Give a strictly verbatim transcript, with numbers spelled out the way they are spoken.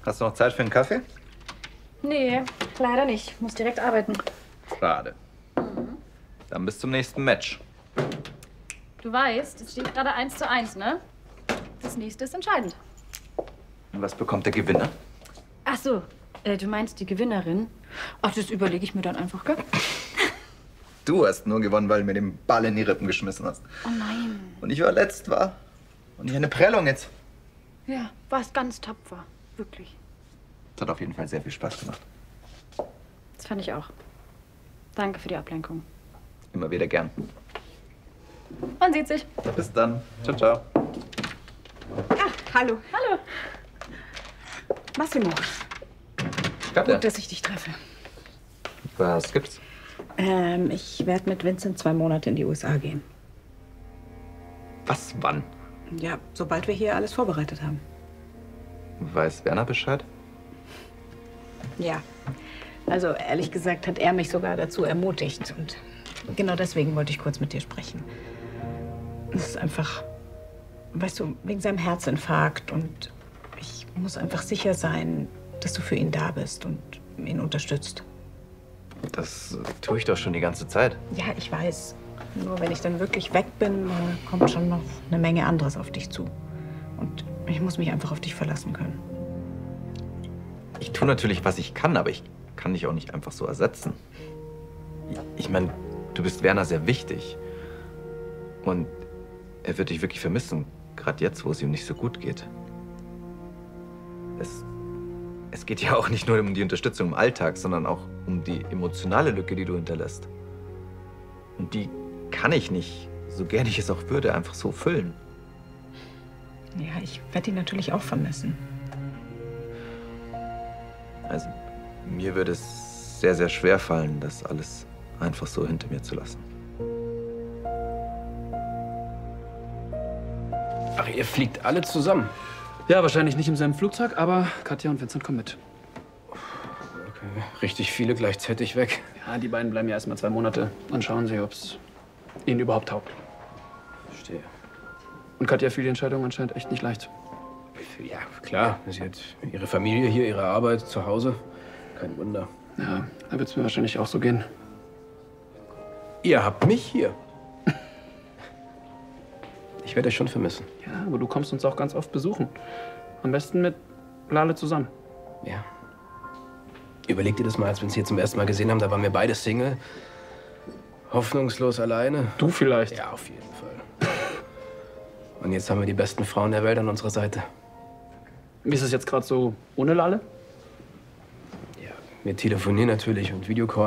Hast du noch Zeit für einen Kaffee? Nee, leider nicht. Muss direkt arbeiten. Schade. Mhm. Dann bis zum nächsten Match. Du weißt, es steht gerade eins zu eins, ne? Das nächste ist entscheidend. Und was bekommt der Gewinner? Ach so, äh, du meinst die Gewinnerin? Ach, das überlege ich mir dann einfach, gell? Du hast nur gewonnen, weil du mir den Ball in die Rippen geschmissen hast. Oh nein. Und ich verletzt war. Und ich eine Prellung jetzt. Ja, warst ganz tapfer. Wirklich. Das hat auf jeden Fall sehr viel Spaß gemacht. Das fand ich auch. Danke für die Ablenkung. Immer wieder gern. Man sieht sich. Bis dann. Ciao, ciao. Ah, hallo. Hallo. Massimo. Katja. Gut, dass ich dich treffe. Was gibt's? Ähm, ich werde mit Vincent zwei Monate in die U S A gehen. Was, wann? Ja, sobald wir hier alles vorbereitet haben. Weiß Werner Bescheid? Ja. Also, ehrlich gesagt, hat er mich sogar dazu ermutigt. Und genau deswegen wollte ich kurz mit dir sprechen. Es ist einfach, weißt du, wegen seinem Herzinfarkt. Und ich muss einfach sicher sein, dass du für ihn da bist und ihn unterstützt. Das tue ich doch schon die ganze Zeit. Ja, ich weiß. Nur wenn ich dann wirklich weg bin, äh, kommt schon noch eine Menge anderes auf dich zu. Und ich muss mich einfach auf dich verlassen können. Ich tue natürlich, was ich kann, aber ich kann dich auch nicht einfach so ersetzen. Ich meine, du bist Werner sehr wichtig. Und er wird dich wirklich vermissen, gerade jetzt, wo es ihm nicht so gut geht. Es, es geht ja auch nicht nur um die Unterstützung im Alltag, sondern auch um die emotionale Lücke, die du hinterlässt. Und die kann ich nicht, so gern ich es auch würde, einfach so füllen. Ja, ich werde ihn natürlich auch vermissen. Also, mir würde es sehr, sehr schwer fallen, das alles einfach so hinter mir zu lassen. Ach, ihr fliegt alle zusammen? Ja, wahrscheinlich nicht im selben Flugzeug, aber Katja und Vincent kommen mit. Okay, richtig viele gleichzeitig weg. Ja, die beiden bleiben ja erst mal zwei Monate und schauen sie, ob es ihnen überhaupt taugt. Verstehe. Und Katja fiel die Entscheidung anscheinend echt nicht leicht. Ja, klar. Sie hat ihre Familie hier, ihre Arbeit zu Hause. Kein Wunder. Ja, da wird es mir wahrscheinlich auch so gehen. Ihr habt mich hier. Ich werde euch schon vermissen. Ja, aber du kommst uns auch ganz oft besuchen. Am besten mit Lale zusammen. Ja. Überlegt ihr das mal, als wir uns hier zum ersten Mal gesehen haben, da waren wir beide Single. Hoffnungslos alleine. Du vielleicht. Ja, auf jeden Fall. Und jetzt haben wir die besten Frauen der Welt an unserer Seite. Wie ist es jetzt gerade so ohne Lale? Ja, wir telefonieren natürlich und Videocall.